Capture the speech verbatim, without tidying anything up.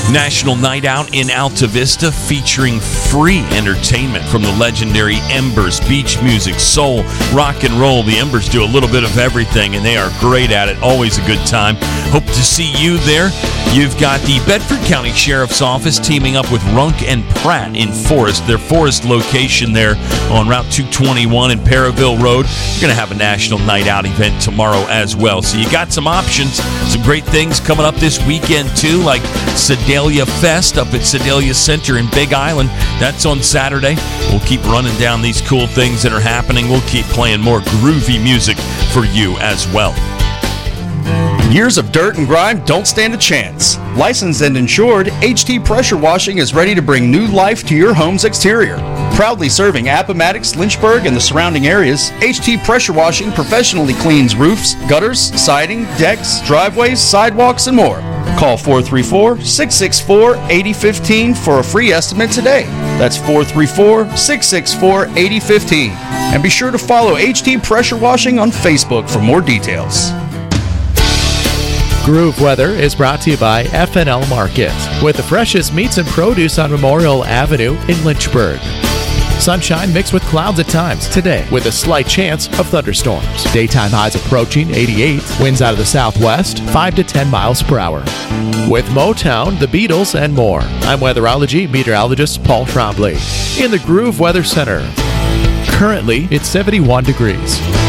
National Night Out in Alta Vista featuring free entertainment from the legendary Embers. Beach music, soul, rock and roll. The Embers do a little bit of everything, and they are great at it. Always a good time. Hope to see you there. You've got the Bedford County Sheriff's Office teaming up with Runk and Pratt in Forest. Their Forest location there on Route two twenty-one and Periville Road. You're going to have a National Night Out event tomorrow as well. So you got some options, some great things coming up this weekend too, like Sedalia Fest up at Sedalia Center in Big Island. That's on Saturday. We'll keep running down these cool things that are happening. We'll keep playing more groovy music for you as well. Years of dirt and grime don't stand a chance. Licensed and insured, H T Pressure Washing is ready to bring new life to your home's exterior. Proudly serving Appomattox, Lynchburg, and the surrounding areas, H T Pressure Washing professionally cleans roofs, gutters, siding, decks, driveways, sidewalks, and more. Call four three four, six six four, eight zero one five for a free estimate today. That's four three four, six six four, eight zero one five. And be sure to follow H T Pressure Washing on Facebook for more details. Groove Weather is brought to you by F and L Market, with the freshest meats and produce on Memorial Avenue in Lynchburg. Sunshine mixed with clouds at times today, with a slight chance of thunderstorms. Daytime highs approaching eighty-eight, winds out of the southwest, five to ten miles per hour. With Motown, the Beatles, and more, I'm weatherology meteorologist Paul Trombley in the Groove Weather Center. Currently, it's seventy-one degrees.